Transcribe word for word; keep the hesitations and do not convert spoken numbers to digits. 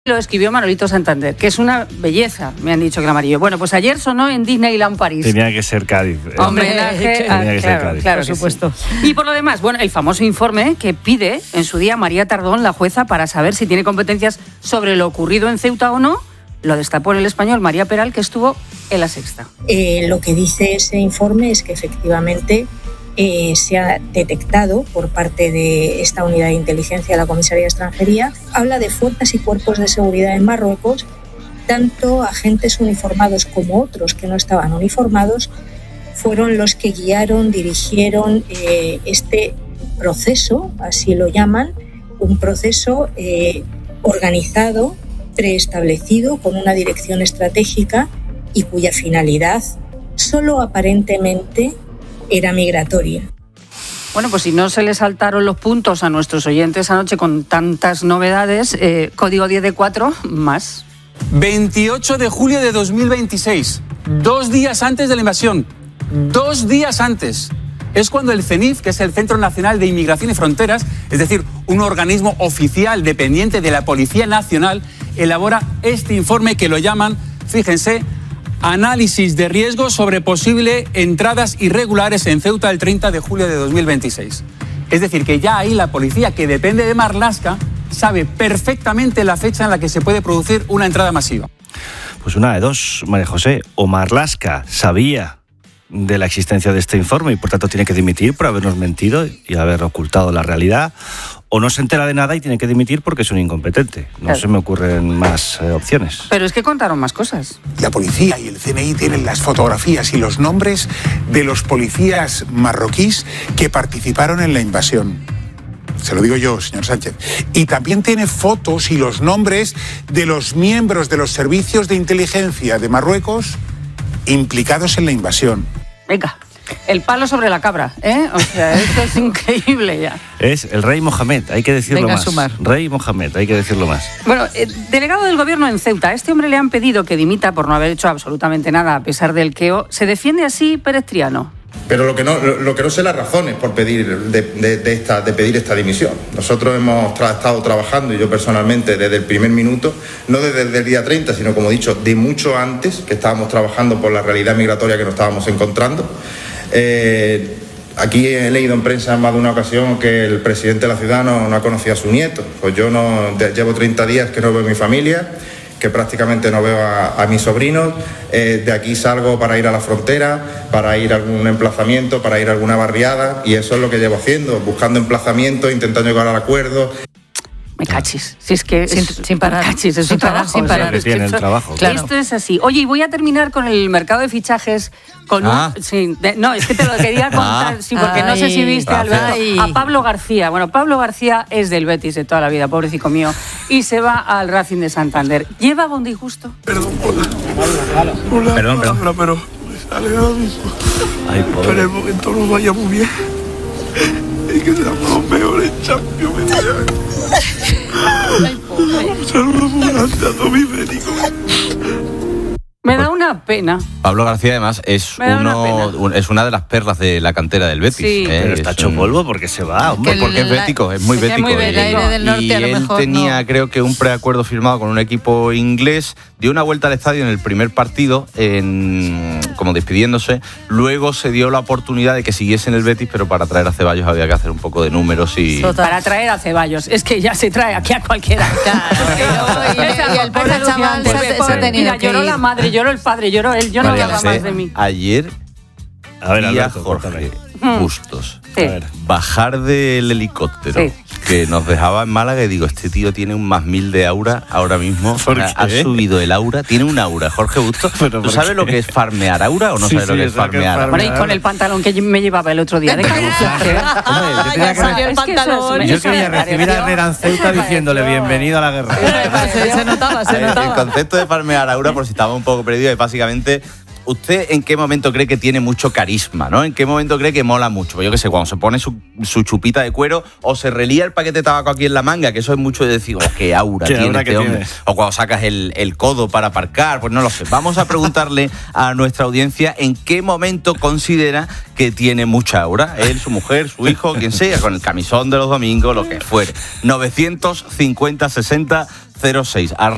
Lo escribió Manolito Santander, que es una belleza, me han dicho que el amarillo. Bueno, pues ayer sonó en Disneyland París. Tenía que ser Cádiz. Homenaje a, Tenía que claro, ser Cádiz. claro, por supuesto. Sí. Y por lo demás, bueno, el famoso informe que pide en su día María Tardón, la jueza, para saber si tiene competencias sobre lo ocurrido en Ceuta o no, lo destapó en El Español María Peral, que estuvo en La Sexta. Eh, lo que dice ese informe es que efectivamente Eh, se ha detectado por parte de esta unidad de inteligencia de la Comisaría de Extranjería, habla de fuerzas y cuerpos de seguridad en Marruecos, tanto agentes uniformados como otros que no estaban uniformados, fueron los que guiaron, dirigieron eh, este proceso, así lo llaman, un proceso eh, organizado, preestablecido, con una dirección estratégica y cuya finalidad solo aparentemente era migratoria. Bueno, pues si no se le saltaron los puntos a nuestros oyentes anoche con tantas novedades, eh, código diez de cuatro, más. veintiocho de julio de dos mil veintiséis, dos días antes de la invasión, dos días antes. Es cuando el CENIF, que es el Centro Nacional de Inmigración y Fronteras, es decir, un organismo oficial dependiente de la Policía Nacional, elabora este informe que lo llaman, fíjense, Análisis de riesgo sobre posible entradas irregulares en Ceuta el treinta de julio de dos mil veintiséis. Es decir, que ya ahí la policía, que depende de Marlaska, sabe perfectamente la fecha en la que se puede producir una entrada masiva. Pues una de dos, María José, o Marlaska sabía de la existencia de este informe y por tanto tiene que dimitir por habernos mentido y haber ocultado la realidad, o no se entera de nada y tiene que dimitir porque es un incompetente. No claro. Se me ocurren más eh, opciones. Pero es que contaron más cosas. La policía y el C N I tienen las fotografías y los nombres de los policías marroquíes que participaron en la invasión. Se lo digo yo, señor Sánchez. Y también tiene fotos y los nombres de los miembros de los servicios de inteligencia de Marruecos implicados en la invasión. Venga. El palo sobre la cabra, ¿eh? O sea, esto es increíble ya. Es el rey Mohamed, hay que decirlo Venga, más. Sumar. Rey Mohamed, hay que decirlo más. Bueno, eh, delegado del gobierno en Ceuta, a este hombre le han pedido que dimita por no haber hecho absolutamente nada a pesar del queo. ¿Se defiende así Pérez Triano? Pero lo que no, lo, lo que no sé las razones por pedir de, de, de, esta, de pedir esta dimisión. Nosotros hemos tra- estado trabajando, y yo personalmente, desde el primer minuto, no desde el día treinta, sino, como he dicho, de mucho antes, que estábamos trabajando por la realidad migratoria que nos estábamos encontrando. Eh, aquí he leído en prensa en más de una ocasión que el presidente de la ciudad no, no ha conocido a su nieto. Pues yo no de, llevo treinta días que no veo a mi familia, que prácticamente no veo a, a mis sobrinos. Eh, de aquí salgo para ir a la frontera, para ir a algún emplazamiento, para ir a alguna barriada, y eso es lo que llevo haciendo, buscando emplazamientos, intentando llegar al acuerdo. Me cachis, si es que sin, es, sin parar, cachis, es sin un parar, trabajo, sin parar. O sea, que tiene el trabajo. Claro. Esto es así. Oye, y voy a terminar con el mercado de fichajes con ah. un, sí, de, no, es que te lo quería contar, ah. sí, porque ay, no sé si viste, Alberto, a Pablo García. Bueno, Pablo García es del Betis de toda la vida, pobrecito mío, y se va al Racing de Santander. ¿Lleva bondi justo? Perdón, hola. Hola, perdón, perdón. Hola, pero me sale ahora mismo. Ay, pobre. Pero el momento no vaya muy bien. Y que seamos los mejores Champions. Un saludo muy grande a todo mi médico. Me da una pena. Pablo García, además, es, uno, una un, es una de las perlas de la cantera del Betis. Sí. Eh, pero está hecho un... polvo porque se va, hombre. Porque es bético, es muy bético. Es muy bético. Del norte, y a lo él mejor, tenía, no. creo que, un preacuerdo firmado con un equipo inglés, dio una vuelta al estadio en el primer partido, en, como despidiéndose. Luego se dio la oportunidad de que siguiese en el Betis, pero para traer a Ceballos había que hacer un poco de números y... Total. Para traer a Ceballos, es que ya se trae aquí a cualquiera. Claro. y, y, y el pobre chaval pues, se, pues, se ha tenido mira, que lloró ir. la madre, lloró el padre, lloró él, yo no María, hablaba más de mí. Ayer, a ver, día Alberto, Jorge Hmm. Bustos, Sí. a ver, bajar del helicóptero Sí. que nos dejaba en Málaga, y digo, este tío tiene un más mil de aura ahora mismo. ¿Por ha, qué? ha subido el aura, tiene un aura, Jorge Bustos. ¿Tú sabes qué? Lo que es farmear aura o no Sí, sabes sí, lo que es farmear aura? Bueno, y con el pantalón que me llevaba el otro día de camuflaje. Ya salió el pantalón. Yo quería recibir a Herrera en Ceuta diciéndole bienvenido a la guerra. Se, se notaba, se A ver, notaba. el concepto de farmear aura, por si estaba un poco perdido, es básicamente... ¿Usted en qué momento cree que tiene mucho carisma, ¿no? ¿En qué momento cree que mola mucho? Pues yo qué sé, cuando se pone su, su chupita de cuero o se relía el paquete de tabaco aquí en la manga, que eso es mucho de decir, oh, qué aura ¿Qué tiene aura este que hombre. tiene? O cuando sacas el, el codo para aparcar, pues no lo sé. Vamos a preguntarle a nuestra audiencia en qué momento considera que tiene mucha aura. Él, su mujer, su hijo, quien sea, con el camisón de los domingos, lo que fuere. novecientos cincuenta sesenta cero seis.